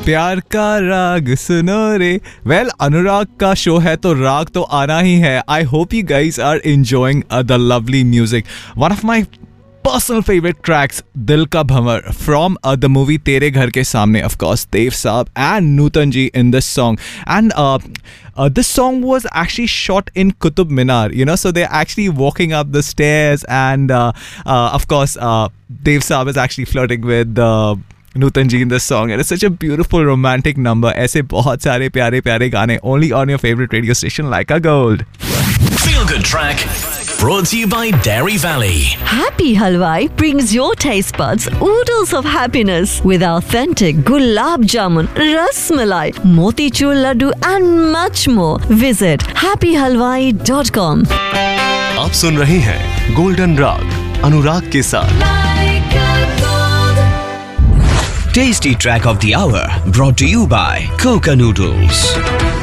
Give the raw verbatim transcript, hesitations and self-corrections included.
प्यार का राग सुनो रे। वेल अनुराग का शो है तो राग तो आना ही है। I hope you guys are enjoying the lovely music. One of my personal favorite tracks, Dil Ka Bhanwar, from uh, the movie Tere Ghar Ke Samne, of course, Dev Saab and Nutan Ji in this song. And uh, uh, this song was actually shot in Qutub Minar, you know, so they're actually walking up the stairs, and uh, uh, of course, uh, Dev Saab is actually flirting with uh, Nutan Ji in this song, and it's such a beautiful romantic number. ऐसे बहुत सारे प्यारे प्यारे गाने only on your favorite radio station Laika Gold. Feel Good Track brought to you by Dairy Valley. Happy Halwai brings your taste buds oodles of happiness with authentic gulab jamun, ras malai, motichur laddu and much more. Visit happy halwai dot com. आप सुन रहे हैं golden राग अनुराग के साथ। Tasty Track of the Hour brought to you by Coca Noodles.